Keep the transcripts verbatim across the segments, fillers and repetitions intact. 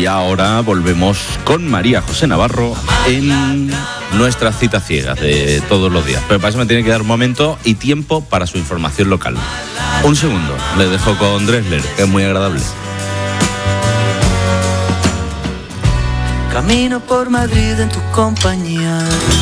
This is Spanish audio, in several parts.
Y ahora volvemos con María José Navarro en nuestras citas ciegas de todos los días. Pero para eso me tiene que dar un momento y tiempo para su información local. Un segundo, le dejo con Dressler, que es muy agradable. Camino por Madrid en tu compañía.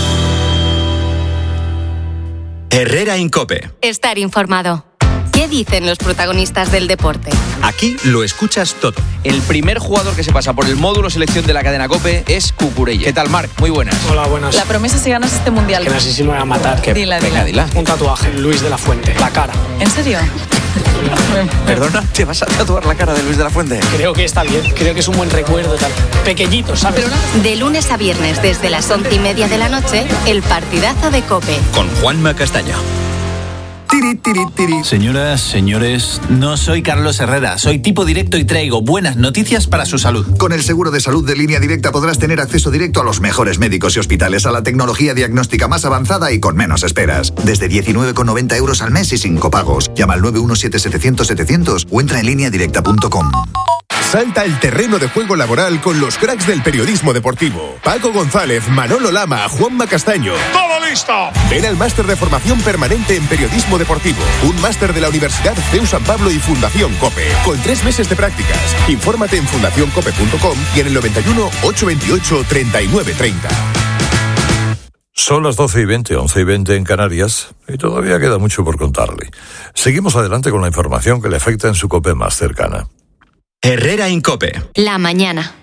Herrera en COPE. Estar informado. ¿Qué dicen los protagonistas del deporte? Aquí lo escuchas todo. El primer jugador que se pasa por el módulo selección de la cadena COPE es Cucurella. ¿Qué tal, Marc? Muy buenas. Hola, buenas. La promesa si ganas este mundial. Que no sé si me voy a matar. Que... Dila, Venga, dila. dila. Un tatuaje, Luis de la Fuente, la cara. ¿En serio? Perdona, ¿te vas a tatuar la cara de Luis de la Fuente? Creo que está bien, creo que es un buen recuerdo, tal. Pequeñito, ¿sabes? De lunes a viernes desde las once y media de la noche, el partidazo de COPE. Con Juanma Castaño. Tiri, tiri, tiri. Señoras, señores, no soy Carlos Herrera, soy tipo directo y traigo buenas noticias para su salud. Con el seguro de salud de Línea Directa podrás tener acceso directo a los mejores médicos y hospitales, a la tecnología diagnóstica más avanzada y con menos esperas. Desde diecinueve con noventa euros al mes y sin copagos. Llama al nueve uno siete setecientos setecientos o entra en línea directa punto com. Salta al terreno de juego laboral con los cracks del periodismo deportivo. Paco González, Manolo Lama, Juanma Castaño. ¡Todo listo! Ven al máster de formación permanente en periodismo deportivo. Un máster de la Universidad C E U San Pablo y Fundación COPE. Con tres meses de prácticas. Infórmate en fundación cope punto com y en el noventa y uno, ochocientos veintiocho, treinta y nueve treinta. Son las doce y veinte, once y veinte en Canarias, y todavía queda mucho por contarle. Seguimos adelante con la información que le afecta en su COPE más cercana. Herrera en COPE. La mañana.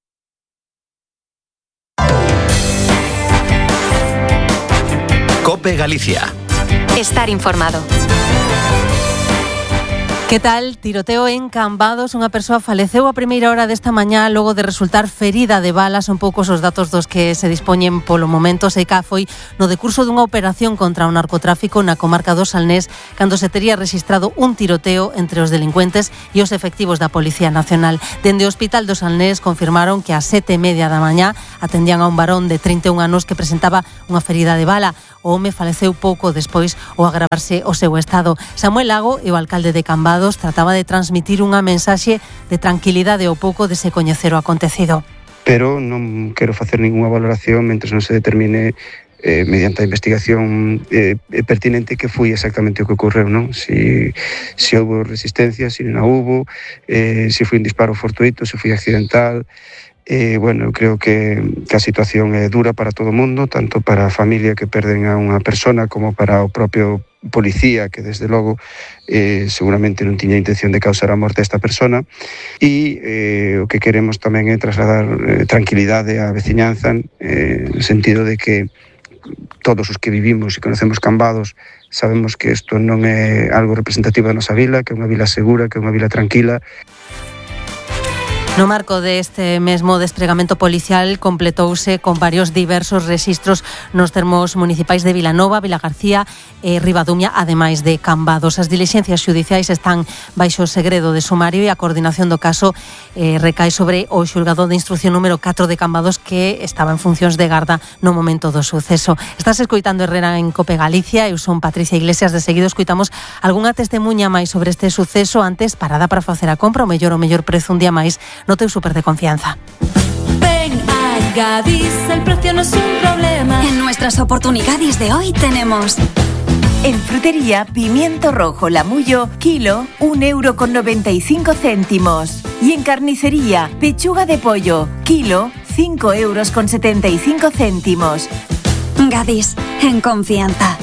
COPE Galicia. Estar informado. Que tal? Tiroteo en Cambados. Unha persoa faleceu a primeira hora desta mañá logo de resultar ferida de bala. Son poucos os datos dos que se dispoñen polo momento. Seica foi no decurso dunha operación contra o narcotráfico na comarca do Salnés, cando se tería registrado un tiroteo entre os delincuentes e os efectivos da Policía Nacional. Dende o Hospital do Salnés confirmaron que ás sete e media da mañá atendían a un varón de trinta e un anos que presentaba unha ferida de bala. O home faleceu pouco despois ao agravarse o seu estado. Samuel Lago e o alcalde de Cambados trataba de transmitir unha mensaxe de tranquilidade ao pouco de se coñecer o acontecido. Pero non quero facer ningunha valoración mentre non se determine eh, mediante a investigación eh, pertinente que foi exactamente o que ocorreu, non? Si, si houve resistencia, si non a houve, eh, si foi un disparo fortuito, se foi accidental. Eh, bueno, creo que, que a situación é dura para todo o mundo, tanto para a familia que perden a unha persona como para o propio policía que desde logo eh, seguramente non tiña intención de causar a morte a esta persona e eh, o que queremos tamén é trasladar eh, tranquilidade á veciñanza eh, no sentido de que todos os que vivimos e conocemos Cambados sabemos que isto non é algo representativo da nosa vila, que é unha vila segura, que é unha vila tranquila. No marco deste mesmo despregamento policial completouse con varios diversos rexistros nos termos municipais de Vilanova, Vilagarcía e Ribadumia, ademais de Cambados. As dilixencias xudiciais están baixo segredo de sumario e a coordinación do caso eh, recae sobre o xulgado de instrucción número catro de Cambados, que estaba en funcións de garda no momento do suceso. Estás escoitando Herrera en COPE Galicia. Eu son Patricia Iglesias. De seguido escoitamos algunha testemunha máis sobre este suceso. Antes, parada para facer a compra, o mellor o mellor prezo un día máis no teu súper de confianza. Ven a Gadis, el precio no es un problema. En nuestras oportunidades de hoy tenemos... En frutería, pimiento rojo Lamullo, kilo, un euro con noventa y cinco céntimos. Y en carnicería, pechuga de pollo, kilo, cinco euros con setenta y cinco céntimos. Gadis, en confianza.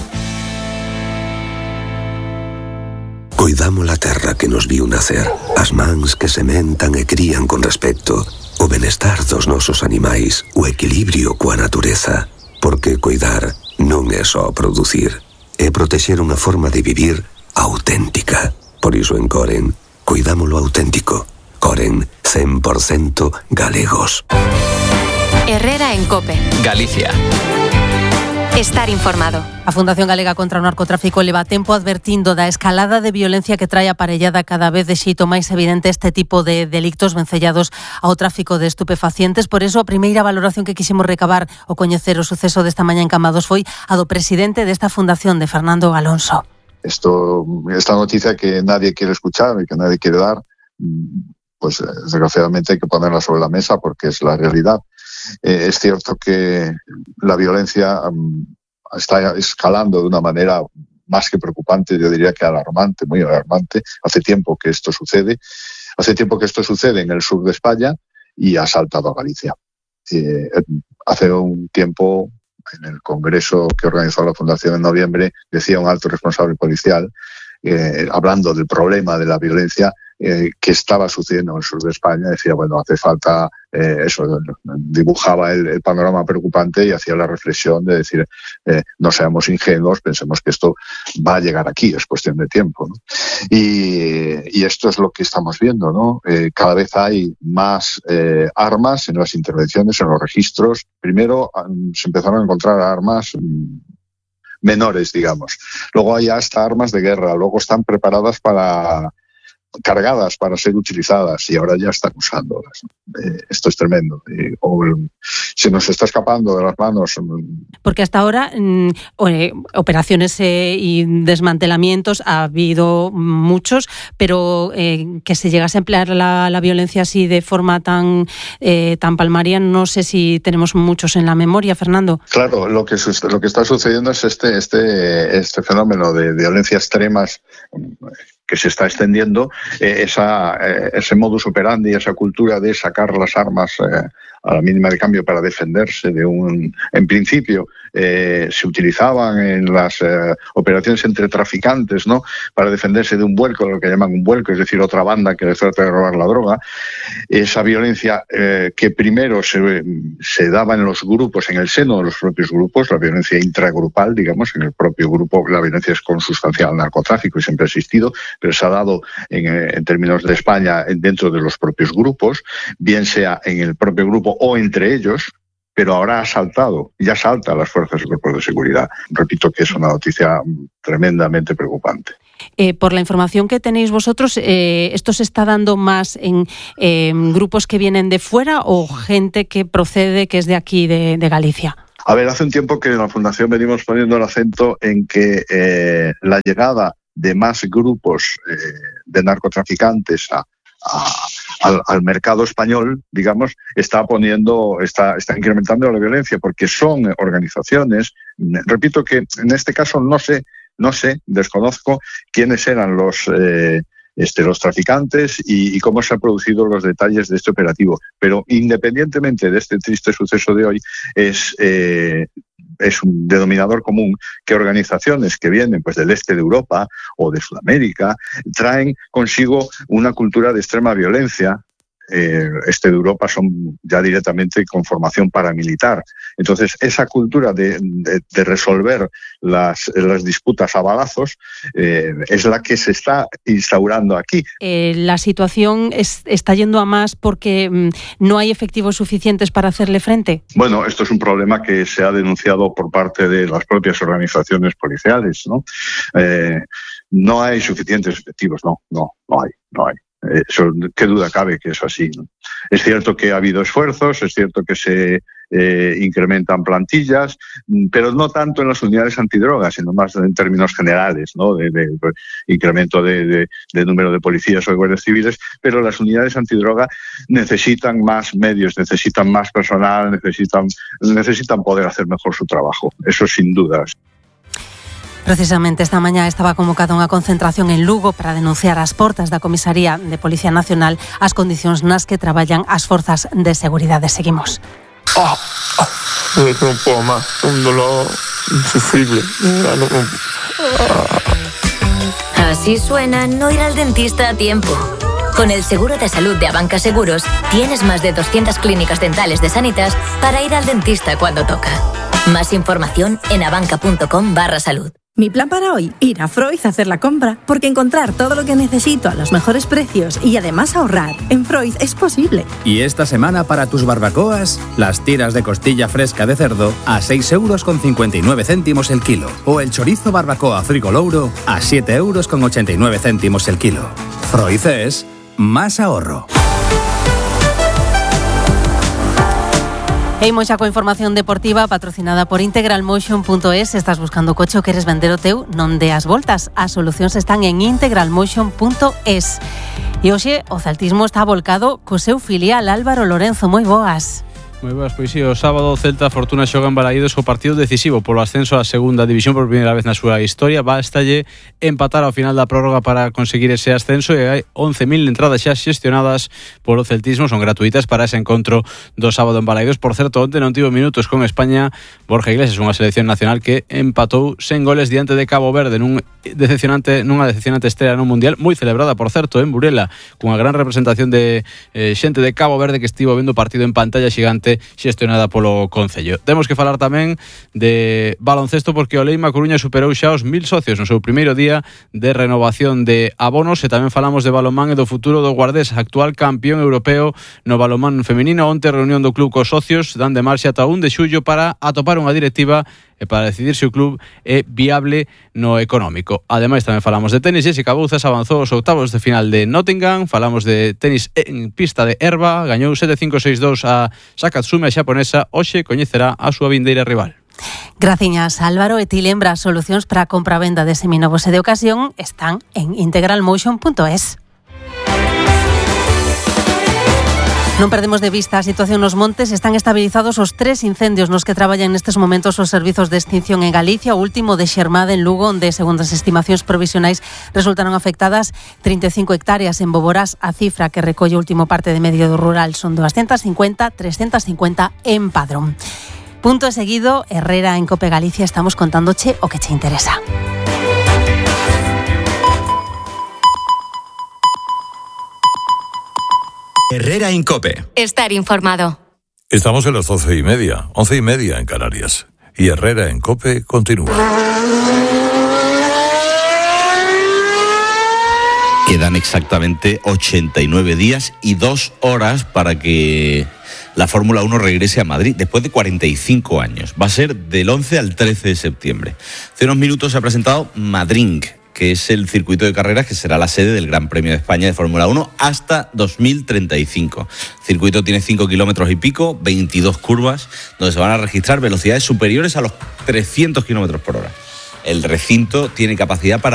Coidamos a terra que nos viu nacer, as mans que sementan e crían con respecto, o benestar dos nosos animais, o equilibrio coa natureza, porque coidar non é só producir, é protexer unha forma de vivir auténtica. Por iso en Coren, coidámolo auténtico. Coren, cen por cento galegos. Herrera en COPE. Galicia. Estar informado. A Fundación Galega contra o Narcotráfico leva tempo advertindo da escalada de violencia que trae aparellada cada vez de xeito máis evidente este tipo de delictos vencellados ao tráfico de estupefacientes. Por eso, a primeira valoración que quixemos recabar ao coñecer o suceso desta mañá en Cambados foi a do presidente desta fundación, de Fernando Alonso. Esto, esta noticia que nadie quiere escuchar y que nadie quiere dar, pues desgraciadamente hay que ponerla sobre la mesa porque es la realidad. Eh, es cierto que la violencia um, está escalando de una manera más que preocupante, yo diría que alarmante, muy alarmante. Hace tiempo que esto sucede, hace tiempo que esto sucede en el sur de España y ha saltado a Galicia. Eh, hace un tiempo, en el congreso que organizó la Fundación en noviembre, decía un alto responsable policial, eh, hablando del problema de la violencia eh, que estaba sucediendo en el sur de España, decía, bueno, hace falta eh, eso, dibujaba el, el panorama preocupante y hacía la reflexión de decir, eh, no seamos ingenuos, pensemos que esto va a llegar aquí, es cuestión de tiempo, ¿no? Y, y esto es lo que estamos viendo, ¿no? Eh, cada vez hay más eh, armas en las intervenciones, en los registros. Primero um, se empezaron a encontrar armas um, menores, digamos. Luego hay hasta armas de guerra, luego están preparadas para... cargadas para ser utilizadas y ahora ya están usándolas. Eh, esto es tremendo. Eh, o, se nos está escapando de las manos. Porque hasta ahora mm, eh, operaciones eh, y desmantelamientos ha habido muchos, pero eh, que se llegase a emplear la, la violencia así de forma tan, eh, tan palmaria, no sé si tenemos muchos en la memoria, Fernando. Claro, lo que, lo que está sucediendo es este, este, este fenómeno de violencia extremas que se está extendiendo, eh, esa, eh, ese modus operandi, esa cultura de sacar las armas eh, a la mínima de cambio para defenderse de un... En principio eh, se utilizaban en las eh, operaciones entre traficantes, ¿no?, para defenderse de un vuelco, lo que llaman un vuelco, es decir, otra banda que les trata de robar la droga. Esa violencia eh, que primero se, se daba en los grupos, en el seno de los propios grupos, la violencia intragrupal, digamos, en el propio grupo, la violencia es consustancial al narcotráfico y siempre ha existido, pero se ha dado en, en términos de España dentro de los propios grupos, bien sea en el propio grupo o entre ellos, pero ahora ha saltado, ya salta a las fuerzas y cuerpos de seguridad. Repito que es una noticia tremendamente preocupante. Eh, por la información que tenéis vosotros, eh, ¿esto se está dando más en eh, grupos que vienen de fuera o gente que procede, que es de aquí, de, de Galicia? A ver, hace un tiempo que en la Fundación venimos poniendo el acento en que eh, la llegada de más grupos eh, de narcotraficantes a, a, al, al mercado español, digamos, está poniendo, está, está incrementando la violencia, porque son organizaciones, repito que en este caso no sé, no sé, desconozco quiénes eran los eh, este, los traficantes y, y cómo se han producido los detalles de este operativo, pero independientemente de este triste suceso de hoy, es eh, es un denominador común que organizaciones que vienen pues del este de Europa o de Sudamérica traen consigo una cultura de extrema violencia. Eh, este de Europa son ya directamente con formación paramilitar. Entonces, esa cultura de, de, de resolver las, las disputas a balazos eh, es la que se está instaurando aquí. Eh, ¿La situación es, está yendo a más porque mm, no hay efectivos suficientes para hacerle frente? Bueno, esto es un problema que se ha denunciado por parte de las propias organizaciones policiales, ¿no? Eh, no hay suficientes efectivos, no, no, no hay, no hay. Eso, qué duda cabe que es así, ¿no? Es cierto que ha habido esfuerzos, es cierto que se eh, incrementan plantillas, pero no tanto en las unidades antidrogas, sino más en términos generales, ¿no? De, de, de incremento de, de, de número de policías o de guardias civiles, pero las unidades antidroga necesitan más medios, necesitan más personal, necesitan, necesitan poder hacer mejor su trabajo. Eso sin dudas. Precisamente esta mañá estaba convocada unha concentración en Lugo para denunciar as portas da Comisaría de Policía Nacional as condicións nas que traballan as forzas de seguridade. Seguimos. Oh, oh, non podo máis, un dolor insufrible. No, no. Así suena no ir al dentista a tiempo. Con el seguro de salud de Abanca Seguros tienes más de doscientas clínicas dentales de Sanitas para ir al dentista cuando toca. Más información en abanca.com barra salud. Mi plan para hoy, ir a Freud a hacer la compra, porque encontrar todo lo que necesito a los mejores precios y además ahorrar en Freud es posible. Y esta semana para tus barbacoas, las tiras de costilla fresca de cerdo a seis euros con cincuenta y nueve céntimos el kilo, o el chorizo barbacoa Frigolouro a siete euros con ochenta y nueve céntimos el kilo. Freud es más ahorro. E imos xa coa información deportiva patrocinada por integral motion punto es. Estás buscando coche ou queres vender o teu? Non deas voltas. As solucións están en integral motion punto es. E hoxe o celtismo está volcado co seu filial Álvaro Lorenzo. Moi boas. Moi boas, pois si, o sábado o Celta Fortuna xoga en Balaídos o partido decisivo polo ascenso á segunda división por primeira vez na súa historia. Bástalle empatar ao final da prórroga para conseguir ese ascenso e hai once mil entradas xa xestionadas polo celtismo, son gratuitas para ese encontro do sábado en Balaídos. Por certo, onte non tivo minutos con España Borja Iglesias, unha selección nacional que empatou sen goles diante de Cabo Verde nun decepcionante, nunha decepcionante estrela no Mundial, moi celebrada, por certo, en Burela, cunha gran representación de eh, xente de Cabo Verde que estivo vendo o partido en pantalla xigante xestionada polo Concello. Temos que falar tamén de baloncesto porque o Leima Coruña superou xa os mil socios no seu primeiro día de renovación de abonos e tamén falamos de balonmán e do futuro do Guardés, actual campeón europeo no balonmán feminino. Onte reunión do club cos socios dan de marcha ata un de xullo para atopar unha directiva e para decidir se o club é viable no económico. Ademais tamén falamos de tenis. Jessica Bouzas avanzou aos octavos de final de Nottingham. Falamos de tenis en pista de herba, gañou sete cinco seis dous a Sakatsume, a xaponesa. Hoxe coñecerá a súa vindeira rival. Graciñas, Álvaro. E ti lembra, as solucións para a compra-venda de seminovos e de ocasión están en integral motion punto es. Non perdemos de vista a situación nos montes. Están estabilizados os tres incendios nos que traballan nestes momentos os servizos de extinción en Galicia. O último de Xermade, en Lugo, onde, segundo as estimacións provisionais, resultaron afectadas trinta e cinco hectáreas. En Boborás, a cifra que recolle o último parte de medio do rural son doscientas cincuenta, trescientas cincuenta en Padrón. Punto e seguido, Herrera en Cope Galicia, estamos contándoche o que che interesa. Herrera en Cope. Estar informado. Estamos en las doce y media, once y media en Canarias. Y Herrera en Cope continúa. Quedan exactamente ochenta y nueve días y dos horas para que la Fórmula uno regrese a Madrid después de cuarenta y cinco años. Va a ser del once al trece de septiembre. Hace unos minutos se ha presentado Madrid, que es el circuito de carreras que será la sede del Gran Premio de España de Fórmula uno hasta dos mil treinta y cinco. El circuito tiene cinco kilómetros y pico, veintidós curvas, donde se van a registrar velocidades superiores a los trescientos kilómetros por hora. El recinto tiene capacidad para